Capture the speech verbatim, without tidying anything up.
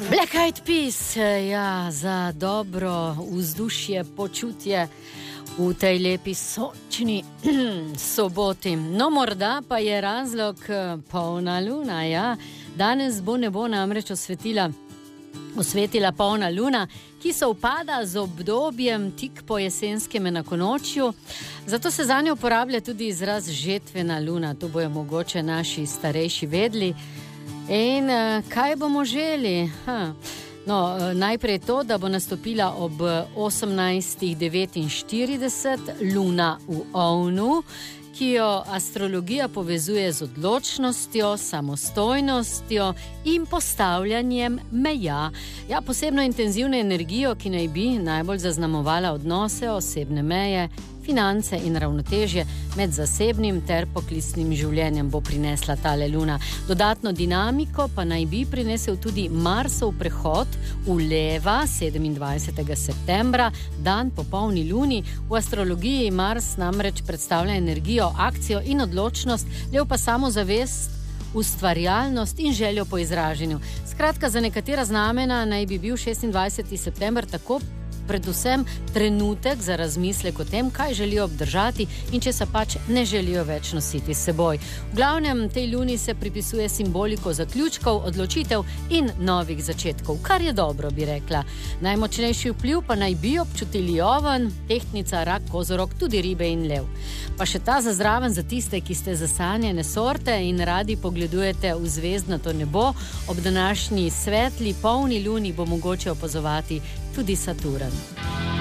Black Eyed Peas, ja, za dobro vzdušje, počutje v tej lepi sočni soboti. No, morda pa je razlog polna luna, ja. Danes bo nebo namreč osvetila, osvetila polna luna, ki se upada z obdobjem tik po jesenskem enakonočju. Zato se zanjo uporablja tudi izraz žetvena luna. To bojo mogoče naši starejši vedli. In kaj bomo želi? Ha. No, najprej to, da bo nastopila ob osemnajst devetinštirideset luna v ovnu, ki jo astrologija povezuje z odločnostjo, samostojnostjo in postavljanjem meja. Ja, posebno intenzivno energijo, ki naj bi najbolj zaznamovala odnose, osebne meje, finance in ravnotežje med zasebnim ter poklicnim življenjem bo prinesla tale luna. Dodatno dinamiko pa naj bi prinesel tudi Marsov prehod v Leva sedemindvajsetega septembra, dan po polni luni. V astrologiji Mars namreč predstavlja energijo, akcijo in odločnost, Lev pa samozavest, ustvarjalnost in željo po izraženju. Skratka, za nekatera znamena naj bi bil šestindvajseti september tako predvsem trenutek za razmislek o tem, kaj želijo obdržati in če se pač ne želijo več nositi s seboj. V glavnem tej luni se pripisuje simboliko zaključkov, odločitev in novih začetkov, kar je dobro, bi rekla. Najmočnejši vpliv pa naj bi občutili Oven, Tehtnica, Rak, Kozorog, tudi Ribe in Lev. Pa še ta za zraven za tiste, ki ste zasanjene sorte in radi pogledujete v zvezdnato nebo, ob današnji svetli, polni luni bo mogoče opazovati tudi Saturn.